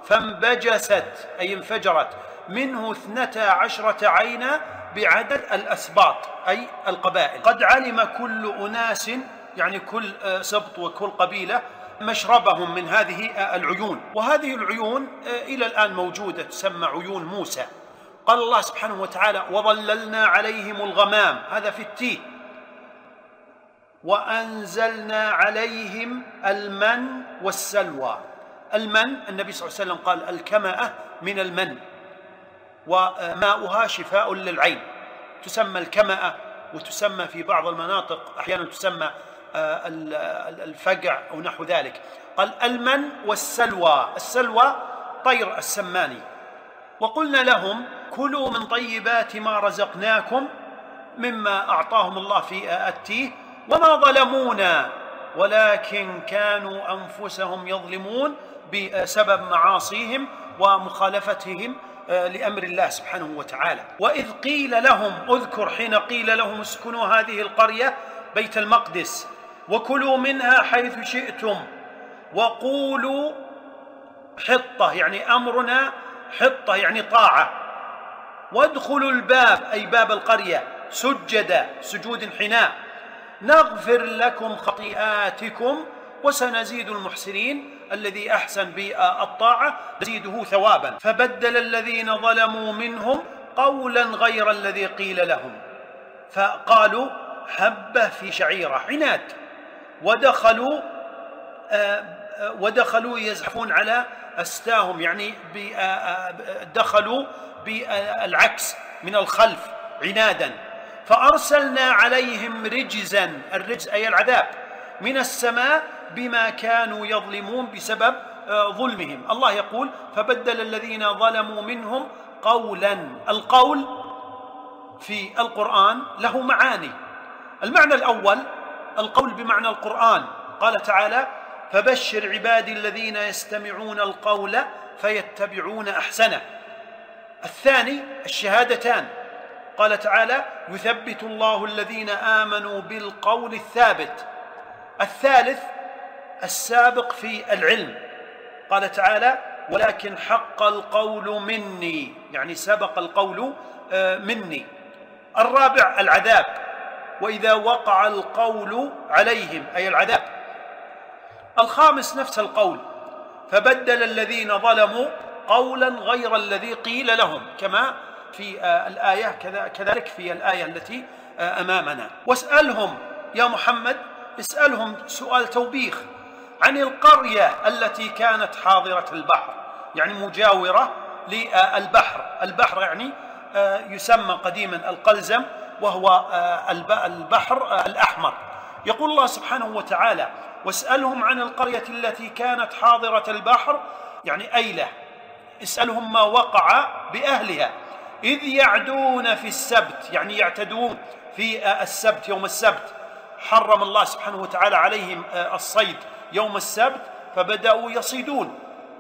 فانبجست أي انفجرت منه 12 عينا بعدد الأسباط أي القبائل. قد علم كل أناس يعني كل سبط وكل قبيلة مشربهم من هذه العيون، وهذه العيون إلى الآن موجودة تسمى عيون موسى. قال الله سبحانه وتعالى: وظللنا عليهم الغمام، هذا في التيه. وأنزلنا عليهم المن والسلوى. المن النبي صلى الله عليه وسلم قال: الكمأة من المن وماؤها شفاء للعين، تسمى الكمأة، وتسمى في بعض المناطق أحيانا تسمى الفقع أو نحو ذلك. قال: المن والسلوى. السلوى طير السماني. وقلنا لهم: كلوا من طيبات ما رزقناكم مما أعطاهم الله في التيه، وما ظلمونا ولكن كانوا أنفسهم يظلمون بسبب معاصيهم ومخالفتهم لأمر الله سبحانه وتعالى. وإذ قيل لهم، اذكر حين قيل لهم: اسكنوا هذه القرية بيت المقدس وكلوا منها حيث شئتم وقولوا حطة، يعني أمرنا حطة يعني طاعة، وادخلوا الباب أي باب القرية سجدا سجود حناء، نغفر لكم خطيئاتكم وسنزيد المحسنين. الذي أحسن بالطاعة نزيده ثوابا. فبدل الذين ظلموا منهم قولا غير الذي قيل لهم، فقالوا حبة في شعيرة، عناد. ودخلوا يزحفون على أستاهم، يعني دخلوا بالعكس من الخلف عنادا. فأرسلنا عليهم رجزا، الرجز أي العذاب، من السماء بما كانوا يظلمون بسبب ظلمهم. الله يقول: فبدل الذين ظلموا منهم قولا. القول في القرآن له معاني. المعنى الأول القول بمعنى القرآن، قال تعالى: فبشر عبادي الذين يستمعون القول فيتبعون أحسنه. الثاني الشهادتان، قال تعالى: يثبت الله الذين آمنوا بالقول الثابت. الثالث السابق في العلم، قال تعالى: ولكن حق القول مني، يعني سبق القول مني. الرابع العذاب، وإذا وقع القول عليهم أي العذاب. الخامس نفس القول، فبدل الذين ظلموا قولا غير الذي قيل لهم، كما في الآية كذلك في الآية التي أمامنا. واسألهم يا محمد، اسألهم سؤال توبيخ عن القرية التي كانت حاضرة البحر، يعني مجاورة للبحر. البحر يعني يسمى قديما القلزم، وهو البحر الأحمر. يقول الله سبحانه وتعالى: واسألهم عن القرية التي كانت حاضرة البحر، يعني أيلة. اسألهم ما وقع بأهلها إذ يعدون في السبت، يعني يعتدون في السبت يوم السبت. حرم الله سبحانه وتعالى عليهم الصيد يوم السبت، فبدأوا يصيدون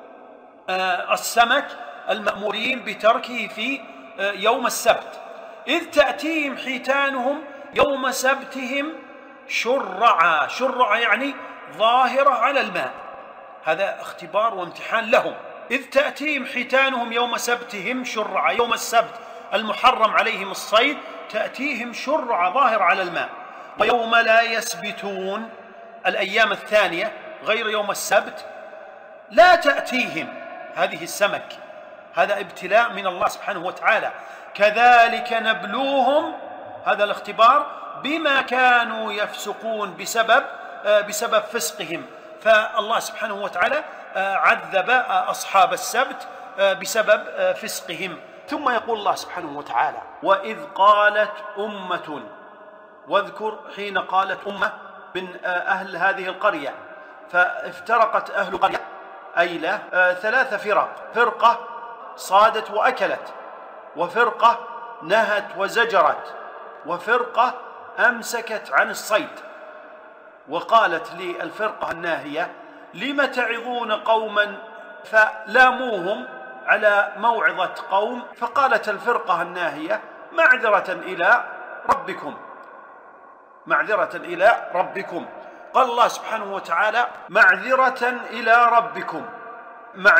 السمك المأمورين بتركه في يوم السبت. إذ تأتيهم حيتانهم يوم سبتهم شرعا. شرعا يعني ظاهرة على الماء، هذا اختبار وامتحان لهم. إذ تأتيهم حيتانهم يوم سبتهم شرعا، يوم السبت المحرم عليهم الصيد تأتيهم شرعا ظاهر على الماء. ويوم لا يسبتون، الأيام الثانية غير يوم السبت، لا تأتيهم هذه السمك. هذا ابتلاء من الله سبحانه وتعالى. كذلك نبلوهم، هذا الاختبار، بما كانوا يفسقون بسبب فسقهم. فالله سبحانه وتعالى عذب أصحاب السبت بسبب فسقهم. ثم يقول الله سبحانه وتعالى: وإذ قالت أمة، واذكر حين قالت أمة من أهل هذه القرية. فافترقت أهل القرية أيلة 3 فرق: فرقة صادت وأكلت، وفرقة نهت وزجرت، وفرقة أمسكت عن الصيد. وقالت للفرقة الناهية: لم تعظون قوما؟ فلاموهم على موعظة قوم. فقالت الفرقة الناهية: معذرة إلى ربكم، معذرة إلى ربكم. قال الله سبحانه وتعالى: معذرة إلى ربكم.